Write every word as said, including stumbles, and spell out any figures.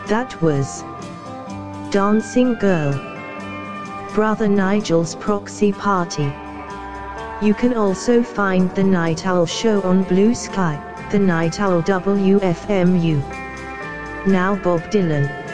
That was Dancing Girl, Brother Nigel's Proxy Party. You can also find The Night Owl Show on Blue Sky, The Night Owl W F M U. Now Bob Dylan.